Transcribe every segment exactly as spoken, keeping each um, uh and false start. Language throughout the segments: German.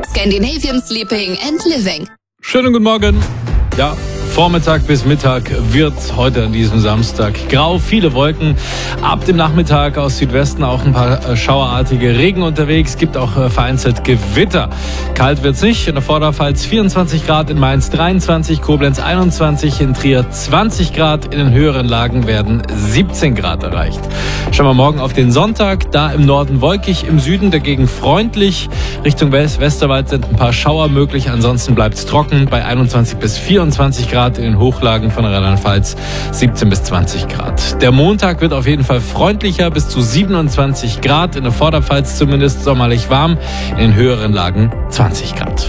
Scandinavian Sleeping and Living. Schönen guten Morgen. Ja, Vormittag bis Mittag wird heute an diesem Samstag grau, viele Wolken. Ab dem Nachmittag aus Südwesten auch ein paar schauerartige Regen unterwegs, gibt auch vereinzelt Gewitter. Kalt wird's nicht, in der Vorderpfalz vierundzwanzig Grad, in Mainz dreiundzwanzig, Koblenz einundzwanzig, in Trier zwanzig Grad, in den höheren Lagen werden siebzehn Grad erreicht. Schauen wir morgen auf den Sonntag, da im Norden wolkig, im Süden dagegen freundlich. Richtung West- Westerwald sind ein paar Schauer möglich, ansonsten bleibt's trocken bei einundzwanzig bis vierundzwanzig Grad. In den Hochlagen von Rheinland-Pfalz siebzehn bis zwanzig Grad. Der Montag wird auf jeden Fall freundlicher, bis zu siebenundzwanzig Grad. In der Vorderpfalz zumindest sommerlich warm, in den höheren Lagen zwanzig Grad.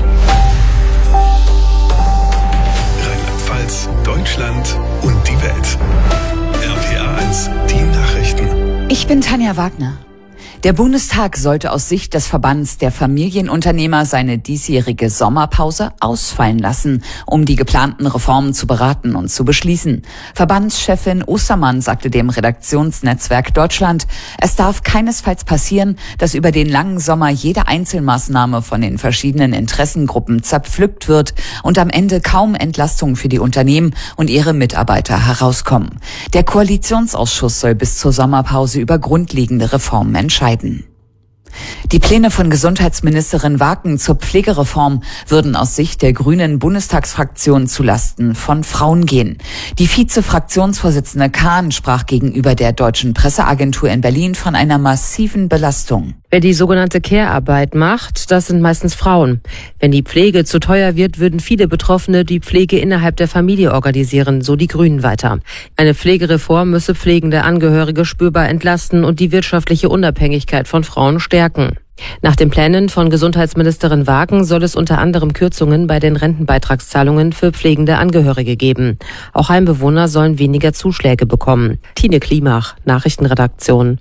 Rheinland-Pfalz, Deutschland und die Welt. R P R eins, die Nachrichten. Ich bin Tanja Wagner. Der Bundestag sollte aus Sicht des Verbands der Familienunternehmer seine diesjährige Sommerpause ausfallen lassen, um die geplanten Reformen zu beraten und zu beschließen. Verbandschefin Ostermann sagte dem Redaktionsnetzwerk Deutschland, es darf keinesfalls passieren, dass über den langen Sommer jede Einzelmaßnahme von den verschiedenen Interessengruppen zerpflückt wird und am Ende kaum Entlastung für die Unternehmen und ihre Mitarbeiter herauskommen. Der Koalitionsausschuss soll bis zur Sommerpause über grundlegende Reformen entscheiden. Die Pläne von Gesundheitsministerin Waken zur Pflegereform würden aus Sicht der Grünen Bundestagsfraktion zulasten von Frauen gehen. Die Vize-Fraktionsvorsitzende Kahn sprach gegenüber der Deutschen Presseagentur in Berlin von einer massiven Belastung. Wer die sogenannte Care-Arbeit macht, das sind meistens Frauen. Wenn die Pflege zu teuer wird, würden viele Betroffene die Pflege innerhalb der Familie organisieren, so die Grünen weiter. Eine Pflegereform müsse pflegende Angehörige spürbar entlasten und die wirtschaftliche Unabhängigkeit von Frauen stärken. Nach den Plänen von Gesundheitsministerin Waken soll es unter anderem Kürzungen bei den Rentenbeitragszahlungen für pflegende Angehörige geben. Auch Heimbewohner sollen weniger Zuschläge bekommen. Tine Klimach, Nachrichtenredaktion.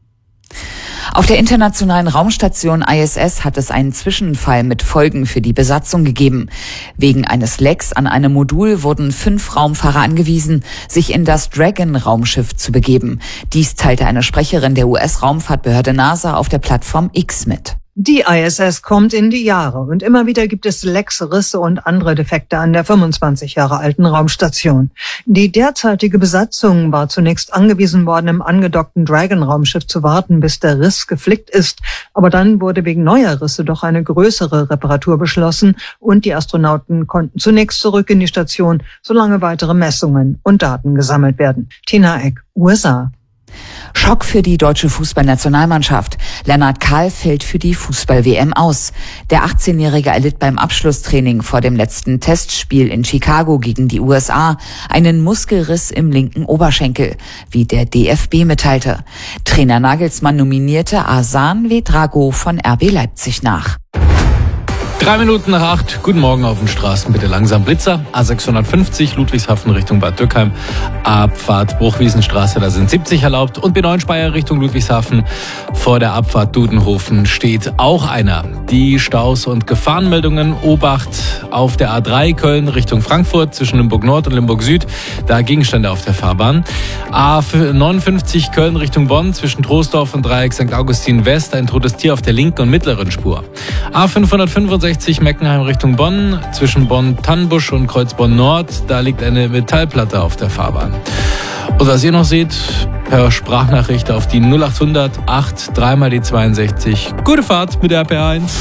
Auf der internationalen Raumstation I S S hat es einen Zwischenfall mit Folgen für die Besatzung gegeben. Wegen eines Lecks an einem Modul wurden fünf Raumfahrer angewiesen, sich in das Dragon-Raumschiff zu begeben. Dies teilte eine Sprecherin der U S-Raumfahrtbehörde NASA auf der Plattform X mit. Die I S S kommt in die Jahre und immer wieder gibt es Lecks, Risse und andere Defekte an der fünfundzwanzig Jahre alten Raumstation. Die derzeitige Besatzung war zunächst angewiesen worden, im angedockten Dragon-Raumschiff zu warten, bis der Riss geflickt ist. Aber dann wurde wegen neuer Risse doch eine größere Reparatur beschlossen und die Astronauten konnten zunächst zurück in die Station, solange weitere Messungen und Daten gesammelt werden. Tina Eck, U S A. Schock für die deutsche Fußballnationalmannschaft. Lennart Kahl fällt für die Fußball-W M aus. Der achtzehnjährige erlitt beim Abschlusstraining vor dem letzten Testspiel in Chicago gegen die U S A einen Muskelriss im linken Oberschenkel, wie der D F B mitteilte. Trainer Nagelsmann nominierte Arslan Vedrago von R B Leipzig nach. Drei Minuten nach acht. Guten Morgen auf den Straßen. Bitte langsam Blitzer. A sechshundertfünfzig Ludwigshafen Richtung Bad Dürkheim. Abfahrt Bruchwiesenstraße, da sind siebzig erlaubt. Und B neun Speyer Richtung Ludwigshafen. Vor der Abfahrt Dudenhofen steht auch einer. Die Staus und Gefahrenmeldungen. Obacht auf der A drei Köln Richtung Frankfurt zwischen Limburg Nord und Limburg Süd. Da Gegenstände auf der Fahrbahn. A neunundfünfzig Köln Richtung Bonn zwischen Troisdorf und Dreieck Sankt Augustin West. Ein totes Tier auf der linken und mittleren Spur. A fünfhundertfünfundsechzig Meckenheim Richtung Bonn, zwischen Bonn-Tannenbusch und Kreuzbonn-Nord, da liegt eine Metallplatte auf der Fahrbahn. Und was ihr noch seht, per Sprachnachricht auf die null achthundert acht dreimal die zweiundsechzig. Gute Fahrt mit R P R eins.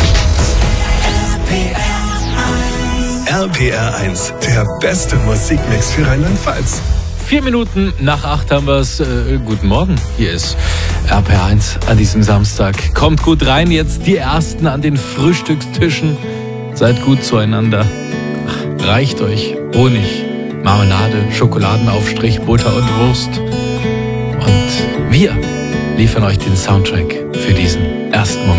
R P R eins, der beste Musikmix für Rheinland-Pfalz. Vier Minuten nach acht haben wir es. Äh, guten Morgen, hier ist R P R eins an diesem Samstag. Kommt gut rein, jetzt die Ersten an den Frühstückstischen. Seid gut zueinander. Ach, reicht euch Honig, Marmelade, Schokoladenaufstrich, Butter und Wurst. Und wir liefern euch den Soundtrack für diesen ersten Moment.